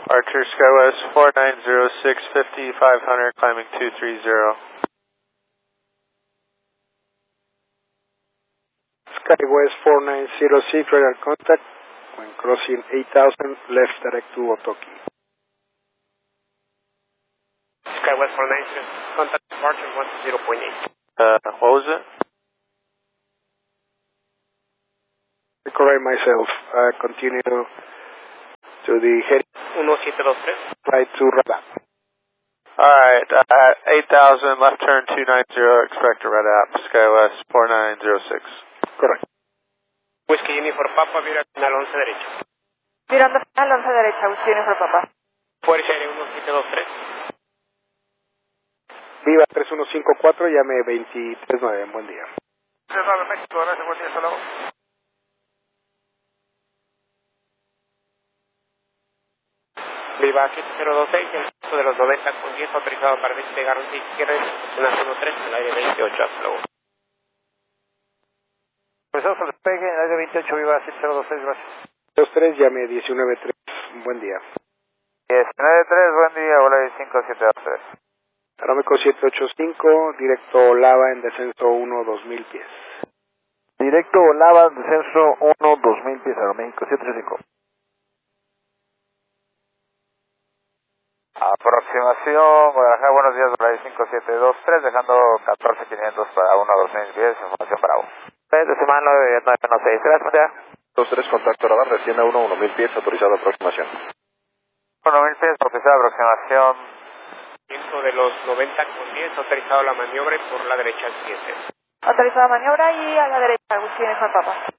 Archer SkyWest 4906 5500 climbing 230. SkyWest 4906 radar contact when crossing 8000 left direct to Otoki. SkyWest 496 contact departure 10.8. What was it? Correct myself. Continue to the head. 1723. Flight to radar. Alright, 8000 left turn 290, expect a red app, SkyWest 4906. Correct. Whiskey Uniform Papa, vira final 11 derecha. Virando final 11 derecha, Whiskey Uniform Papa. Fuerza Aérea 1723. Viva 3154, llame 239, buen día. 39 México, gracias, buen día, hasta luego. Viva 7026, el resto de los 90 con 10 autorizado para despegar un izquierda, nación 3, el aire 28, hasta luego. Empezamos el despegue, el aire 28, Viva 7026, gracias. 23, llame 193, buen día. 193, buen día, hola 5723. Aeroméxico 785, directo Lava en descenso 1, 2000 pies. Directo Lava, descenso 1, 2000 pies, Aeroméxico 735. Aproximación, Guadalajara, buenos días, Hola 5723, dejando 14500 para 1, 2000 pies, información Bravo. Decimal 9916, gracias, ya. 23, contacto radar, recién a 1, 1000 pies, autorizado aproximación. 1000 pies, autorizada aproximación. Viento de los 90 con 10, autorizado la maniobra y por la derecha al 7. Autorizada maniobra y a la derecha, Whiskey Uniform Papa.